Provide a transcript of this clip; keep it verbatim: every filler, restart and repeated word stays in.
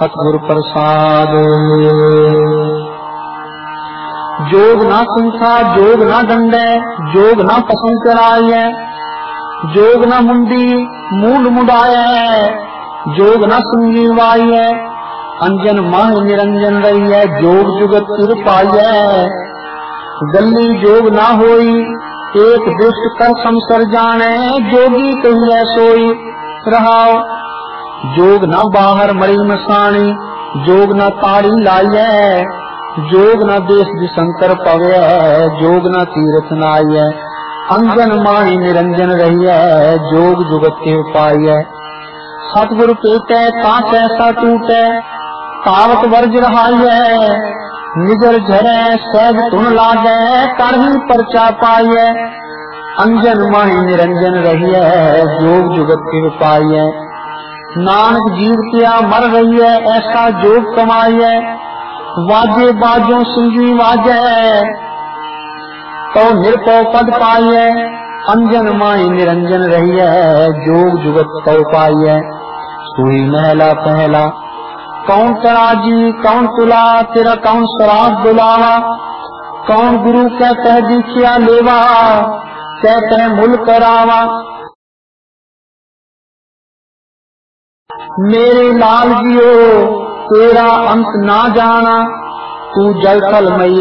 सतगुर प्रसाद। जोग ना संसा जोग ना दंडे, जोग ना पसंद कराए, जोग ना मुंडी मूंड मुंडाए, जोग ना सुंगी वाई, अंजन माह निरंजन रही है, जोग जुगत सिर पाई। गली जोग ना होई, एक दुष्ट कर संसर जाने, जोगी कहिए सोई रहाओ। जोग ना बाहर मरी मसानी, जोग ना ताड़ी लाइए, जोग ना देश दिशंकर पवे, जोग ना तीर्थ नाइए। अंजन माही निरंजन रही है, जोग जुगत के उपाय। सतगुरु पेटे कांच ऐसा टूटे, तावत वर्ज रहाई है, निजर झरे सहज तुन लागे, कर ही परचा पाइए। अंजन माही निरंजन रही है, जोग जुगत के उपाय। नानक जीव किया मर रही है, ऐसा जोग कमाइए, वाजे बाजों सिंगी वाजे, तो निरपौ पद पाइए। अंजन माही निरंजन रही है, जोग जुगत का उपाय। सुई महला पहला, कौन तराजी कौन तुला, तेरा कौन शराब बुलावा, कौन गुरु कह कह दीखिया लेवा, कह कह मुल करावा। मेरे लाल जियो तेरा अंत ना जाना, तू जल थल मैया